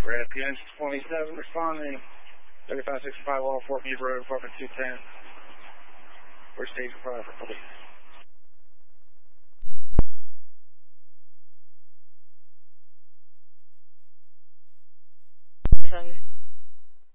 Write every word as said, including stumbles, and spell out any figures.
Red P N twenty-seven responding. thirty-five sixty-five Wall Fort Meade Road, apartment two ten. We're stage five for police. From